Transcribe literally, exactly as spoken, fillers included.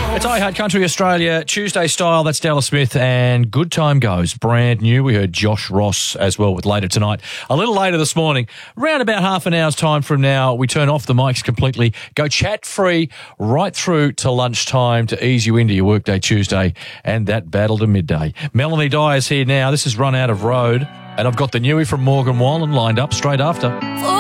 It's I Heart Country Australia, Tuesday style. That's Della Smith and Good Time Goes. Brand new. We heard Josh Ross as well with Later Tonight. A little later this morning, around about half an hour's time from now, we turn off the mics completely, go chat-free right through to lunchtime to ease you into your workday Tuesday and that battle to midday. Melanie Dyer's here now. This is Run Out of Road, and I've got the newie from Morgan Wallen lined up straight after.